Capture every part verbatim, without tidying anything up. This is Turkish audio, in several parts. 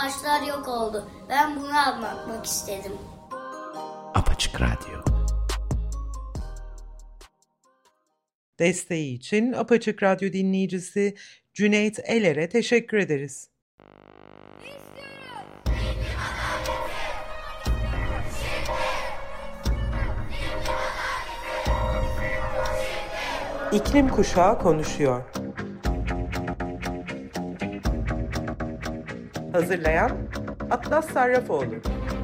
ağaçlar yok oldu. Ben bunu anlatmak istedim. Apaçık Radyo. Desteği için Apaçık Radyo dinleyicisi Cüneyt Eler'e teşekkür ederiz. İklim Kuşağı konuşuyor. Hazırlayan Atlas Sarrafoğlu.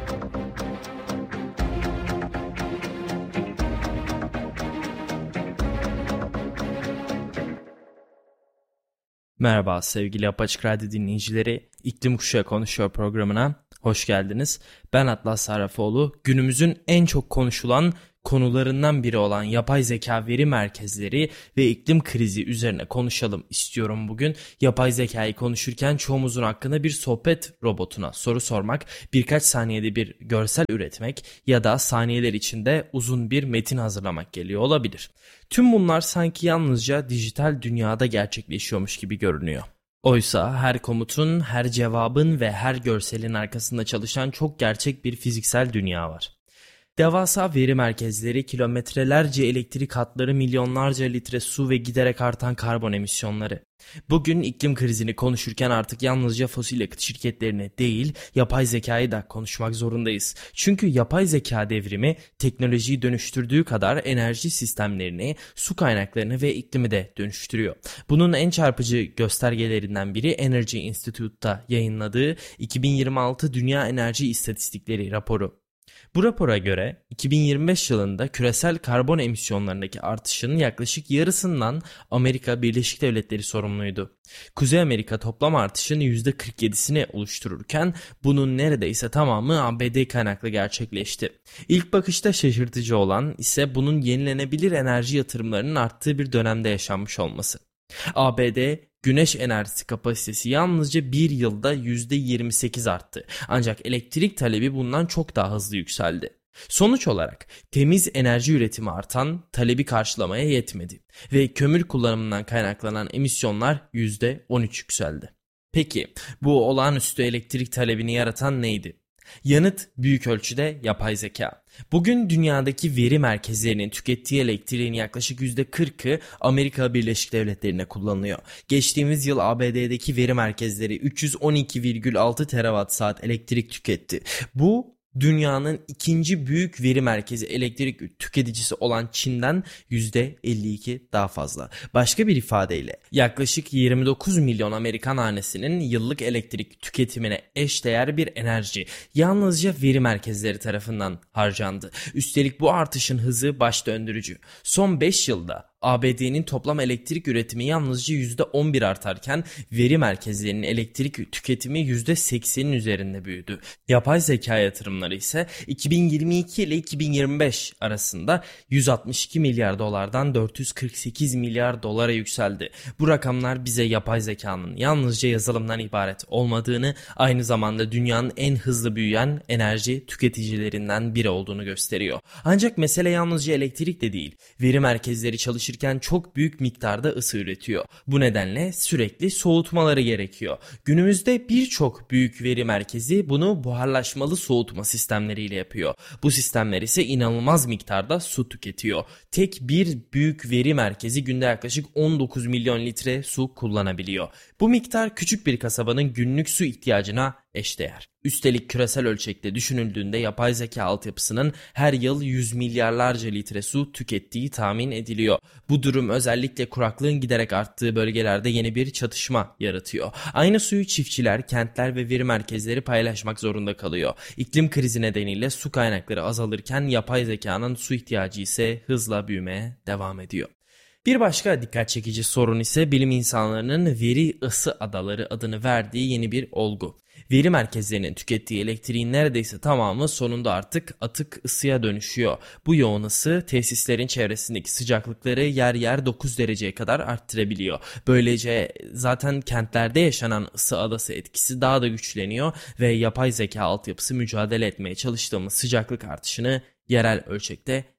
Merhaba sevgili Apaçık Radyo dinleyicileri, İklim Kuşağı Konuşuyor programına hoş geldiniz. Ben Atlas Sarrafoğlu. Günümüzün en çok konuşulan konularından biri olan yapay zeka veri merkezleri ve iklim krizi üzerine konuşalım istiyorum bugün. Yapay zekayı konuşurken çoğumuzun hakkında bir sohbet robotuna soru sormak, birkaç saniyede bir görsel üretmek ya da saniyeler içinde uzun bir metin hazırlamak geliyor olabilir. Tüm bunlar sanki yalnızca dijital dünyada gerçekleşiyormuş gibi görünüyor. Oysa her komutun, her cevabın ve her görselin arkasında çalışan çok gerçek bir fiziksel dünya var. Devasa veri merkezleri, kilometrelerce elektrik hatları, milyonlarca litre su ve giderek artan karbon emisyonları. Bugün iklim krizini konuşurken artık yalnızca fosil yakıt şirketlerini değil, yapay zekayı da konuşmak zorundayız. Çünkü yapay zeka devrimi teknolojiyi dönüştürdüğü kadar enerji sistemlerini, su kaynaklarını ve iklimi de dönüştürüyor. Bunun en çarpıcı göstergelerinden biri Energy Institute'ta yayınladığı iki bin yirmi altı Dünya Enerji İstatistikleri raporu. Bu rapora göre iki bin yirmi beş yılında küresel karbon emisyonlarındaki artışın yaklaşık yarısından Amerika Birleşik Devletleri sorumluydu. Kuzey Amerika toplam artışın yüzde kırk yedisini oluştururken bunun neredeyse tamamı A B D kaynaklı gerçekleşti. İlk bakışta şaşırtıcı olan ise bunun yenilenebilir enerji yatırımlarının arttığı bir dönemde yaşanmış olması. A B D güneş enerjisi kapasitesi yalnızca bir yılda yüzde yirmi sekiz arttı. Ancak elektrik talebi bundan çok daha hızlı yükseldi. Sonuç olarak temiz enerji üretimi artan, talebi karşılamaya yetmedi ve kömür kullanımından kaynaklanan emisyonlar yüzde on üç yükseldi. Peki bu olağanüstü elektrik talebini yaratan neydi? Yanıt büyük ölçüde yapay zeka. Bugün dünyadaki veri merkezlerinin tükettiği elektriğin yaklaşık yüzde kırkı Amerika Birleşik Devletleri'ne kullanılıyor. Geçtiğimiz yıl A B D'deki veri merkezleri üç yüz on iki virgül altı terawatt saat elektrik tüketti. Bu dünyanın ikinci büyük veri merkezi elektrik tüketicisi olan Çin'den yüzde elli iki daha fazla. Başka bir ifadeyle yaklaşık yirmi dokuz milyon Amerikan hanesinin yıllık elektrik tüketimine eşdeğer bir enerji yalnızca veri merkezleri tarafından harcandı. Üstelik bu artışın hızı baş döndürücü. Son beş yılda A B D'nin toplam elektrik üretimi yalnızca yüzde on bir artarken veri merkezlerinin elektrik tüketimi yüzde seksenin üzerinde büyüdü. Yapay zeka yatırımları ise iki bin yirmi iki ile iki bin yirmi beş arasında yüz altmış iki milyar dolardan dört yüz kırk sekiz milyar dolara yükseldi. Bu rakamlar bize yapay zekanın yalnızca yazılımdan ibaret olmadığını, aynı zamanda dünyanın en hızlı büyüyen enerji tüketicilerinden biri olduğunu gösteriyor. Ancak mesele yalnızca elektrik de değil. Veri merkezleri çalışırken çok büyük miktarda ısı üretiyor. Bu nedenle sürekli soğutmaları gerekiyor. Günümüzde birçok büyük veri merkezi bunu buharlaşmalı soğutma sistemleriyle yapıyor. Bu sistemler ise inanılmaz miktarda su tüketiyor. Tek bir büyük veri merkezi günde yaklaşık on dokuz milyon litre su kullanabiliyor. Bu miktar küçük bir kasabanın günlük su ihtiyacına eşdeğer. Üstelik küresel ölçekte düşünüldüğünde yapay zeka altyapısının her yıl yüz milyarlarca litre su tükettiği tahmin ediliyor. Bu durum özellikle kuraklığın giderek arttığı bölgelerde yeni bir çatışma yaratıyor. Aynı suyu çiftçiler, kentler ve veri merkezleri paylaşmak zorunda kalıyor. İklim krizi nedeniyle su kaynakları azalırken yapay zekanın su ihtiyacı ise hızla büyümeye devam ediyor. Bir başka dikkat çekici sorun ise bilim insanlarının veri ısı adaları adını verdiği yeni bir olgu. Veri merkezlerinin tükettiği elektriğin neredeyse tamamı sonunda artık atık ısıya dönüşüyor. Bu yoğun ısı tesislerin çevresindeki sıcaklıkları yer yer dokuz dereceye kadar arttırabiliyor. Böylece zaten kentlerde yaşanan ısı adası etkisi daha da güçleniyor ve yapay zeka altyapısı mücadele etmeye çalıştığımız sıcaklık artışını yerel ölçekte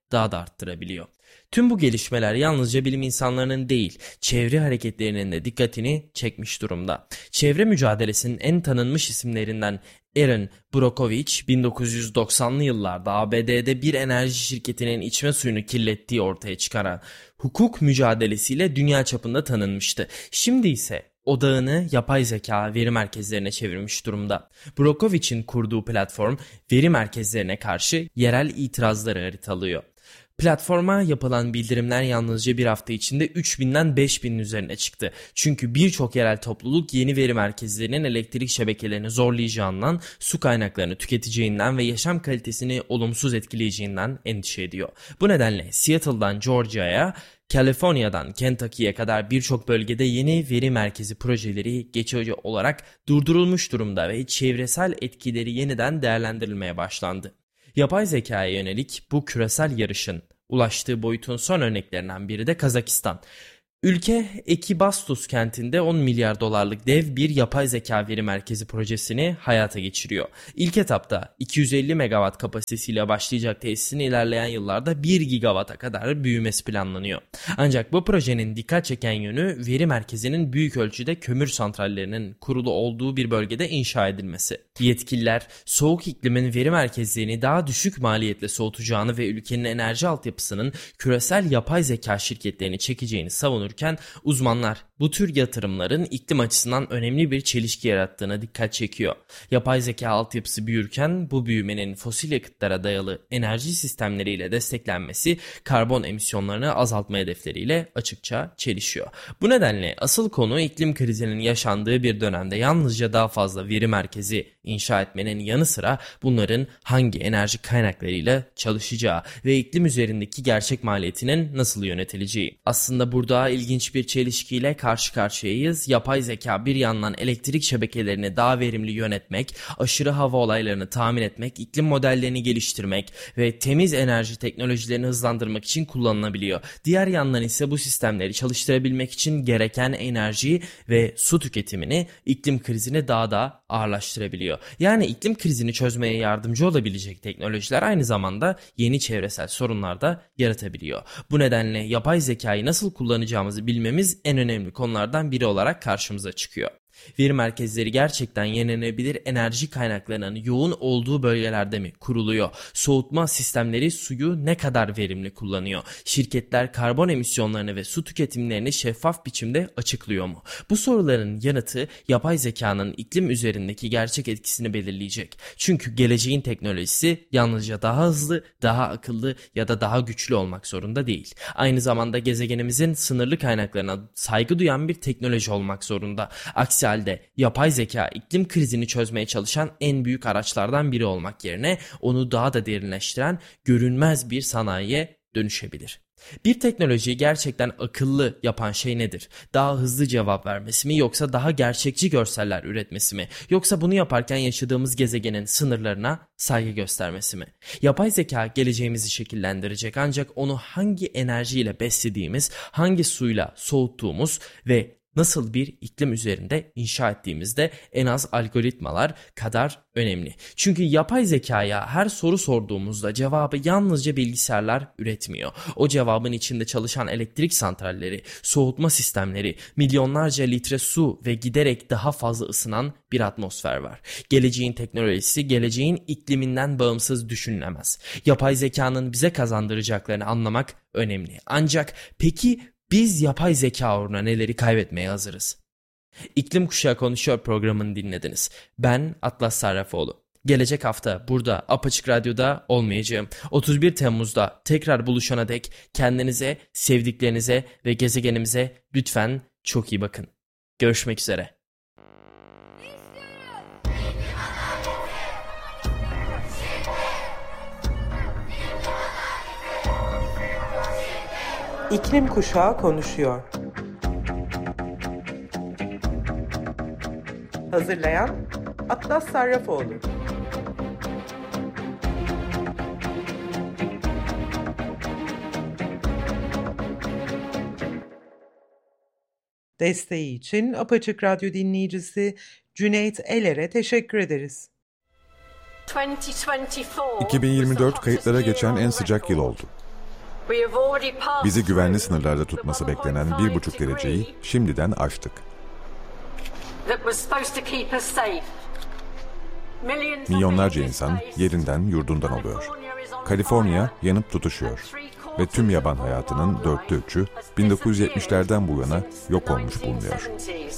daha da arttırabiliyor. Tüm bu gelişmeler yalnızca bilim insanlarının değil, çevre hareketlerinin de dikkatini çekmiş durumda. Çevre mücadelesinin en tanınmış isimlerinden Erin Brockovich bin dokuz yüz doksanlı yıllarda A B D'de bir enerji şirketinin içme suyunu kirlettiği ortaya çıkaran hukuk mücadelesiyle dünya çapında tanınmıştı. Şimdi ise odağını yapay zeka veri merkezlerine çevirmiş durumda. Brockovich'in kurduğu platform veri merkezlerine karşı yerel itirazları haritalıyor. Platforma yapılan bildirimler yalnızca bir hafta içinde üç binden beş binin üzerine çıktı. Çünkü birçok yerel topluluk yeni veri merkezlerinin elektrik şebekelerini zorlayacağından, su kaynaklarını tüketeceğinden ve yaşam kalitesini olumsuz etkileyeceğinden endişe ediyor. Bu nedenle Seattle'dan Georgia'ya, Kaliforniya'dan Kentucky'ye kadar birçok bölgede yeni veri merkezi projeleri geçici olarak durdurulmuş durumda ve çevresel etkileri yeniden değerlendirilmeye başlandı. Yapay zekaya yönelik bu küresel yarışın ulaştığı boyutun son örneklerinden biri de Kazakistan. Ülke Ekibastos kentinde on milyar dolarlık dev bir yapay zeka veri merkezi projesini hayata geçiriyor. İlk etapta iki yüz elli megawatt kapasitesiyle başlayacak tesisin ilerleyen yıllarda bir gigawatt'a kadar büyümesi planlanıyor. Ancak bu projenin dikkat çeken yönü veri merkezinin büyük ölçüde kömür santrallerinin kurulu olduğu bir bölgede inşa edilmesi. Yetkililer soğuk iklimin veri merkezlerini daha düşük maliyetle soğutacağını ve ülkenin enerji altyapısının küresel yapay zeka şirketlerini çekeceğini savunur. Uzmanlar bu tür yatırımların iklim açısından önemli bir çelişki yarattığına dikkat çekiyor. Yapay zeka altyapısı büyürken bu büyümenin fosil yakıtlara dayalı enerji sistemleriyle desteklenmesi karbon emisyonlarını azaltma hedefleriyle açıkça çelişiyor. Bu nedenle asıl konu iklim krizinin yaşandığı bir dönemde yalnızca daha fazla veri merkezi inşa etmenin yanı sıra bunların hangi enerji kaynaklarıyla çalışacağı ve iklim üzerindeki gerçek maliyetinin nasıl yönetileceği. Aslında burada ilginç bir çelişkiyle karşı karşıyayız. Yapay zeka bir yandan elektrik şebekelerini daha verimli yönetmek, aşırı hava olaylarını tahmin etmek, iklim modellerini geliştirmek ve temiz enerji teknolojilerini hızlandırmak için kullanılabiliyor. Diğer yandan ise bu sistemleri çalıştırabilmek için gereken enerji ve su tüketimini iklim krizini daha da ağırlaştırabiliyor. Yani iklim krizini çözmeye yardımcı olabilecek teknolojiler aynı zamanda yeni çevresel sorunlar da yaratabiliyor. Bu nedenle yapay zekayı nasıl kullanacağımızı bilmemiz en önemli konulardan biri olarak karşımıza çıkıyor. Veri merkezleri gerçekten yenilenebilir enerji kaynaklarının yoğun olduğu bölgelerde mi kuruluyor? Soğutma sistemleri suyu ne kadar verimli kullanıyor? Şirketler karbon emisyonlarını ve su tüketimlerini şeffaf biçimde açıklıyor mu? Bu soruların yanıtı yapay zekanın iklim üzerindeki gerçek etkisini belirleyecek. Çünkü geleceğin teknolojisi yalnızca daha hızlı, daha akıllı ya da daha güçlü olmak zorunda değil. Aynı zamanda gezegenimizin sınırlı kaynaklarına saygı duyan bir teknoloji olmak zorunda. Aksi halde yapay zeka iklim krizini çözmeye çalışan en büyük araçlardan biri olmak yerine onu daha da derinleştiren görünmez bir sanayiye dönüşebilir. Bir teknolojiyi gerçekten akıllı yapan şey nedir? Daha hızlı cevap vermesi mi yoksa daha gerçekçi görseller üretmesi mi? Yoksa bunu yaparken yaşadığımız gezegenin sınırlarına saygı göstermesi mi? Yapay zeka geleceğimizi şekillendirecek ancak onu hangi enerjiyle beslediğimiz, hangi suyla soğuttuğumuz ve nasıl bir iklim üzerinde inşa ettiğimizde en az algoritmalar kadar önemli. Çünkü yapay zekaya her soru sorduğumuzda cevabı yalnızca bilgisayarlar üretmiyor. O cevabın içinde çalışan elektrik santralleri, soğutma sistemleri, milyonlarca litre su ve giderek daha fazla ısınan bir atmosfer var. Geleceğin teknolojisi geleceğin ikliminden bağımsız düşünülemez. Yapay zekanın bize kazandıracaklarını anlamak önemli. Ancak peki biz yapay zeka uğruna neleri kaybetmeye hazırız? İklim Kuşağı Konuşuyor programını dinlediniz. Ben Atlas Sarrafoğlu. Gelecek hafta burada Apaçık Radyo'da olmayacağım. otuz bir Temmuz'da tekrar buluşana dek kendinize, sevdiklerinize ve gezegenimize lütfen çok iyi bakın. Görüşmek üzere. İklim Kuşağı konuşuyor. Hazırlayan Atlas Sarrafoğlu. Desteği için Apaçık Radyo dinleyicisi Cüneyt Eler'e teşekkür ederiz. iki bin yirmi dört kayıtlara geçen en sıcak yıl oldu. Bizi güvenli sınırlarda tutması beklenen bir buçuk dereceyi şimdiden aştık. Milyonlarca insan yerinden yurdundan oluyor. Kaliforniya yanıp tutuşuyor ve tüm yaban hayatının dörtte üçü bin dokuz yüz yetmişlerden bu yana yok olmuş bulunuyor.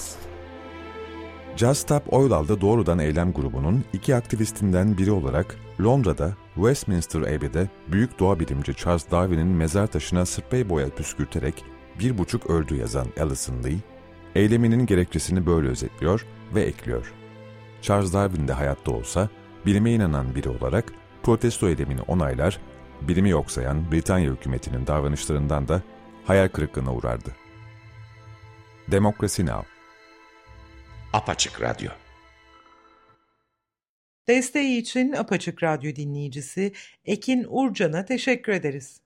Just Stop Oil adlı doğrudan eylem grubunun iki aktivistinden biri olarak Londra'da Westminster Abbey'de büyük doğa bilimci Charles Darwin'in mezar taşına sprey boya püskürterek bir buçuk öldü yazan Alison Lee, eyleminin gerekçesini böyle özetliyor ve ekliyor. Charles Darwin de hayatta olsa, bilime inanan biri olarak protesto eylemini onaylar, bilimi yok sayan Britanya hükümetinin davranışlarından da hayal kırıklığına uğrardı. Democracy Now! Apaçık Radyo. Desteği için Apaçık Radyo dinleyicisi Ekin Urcan'a teşekkür ederiz.